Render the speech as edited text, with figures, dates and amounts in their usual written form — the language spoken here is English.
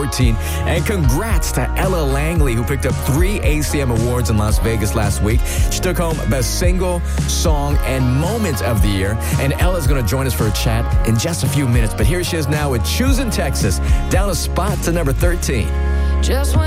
14. And congrats to Ella Langley, who picked up 3 ACM awards in Las Vegas last week. She took home Best Single, Song, and Moment of the Year. And Ella's going to join us for a chat in just a few minutes. But here she is now with Choosing Texas, down a spot to number 13. Just when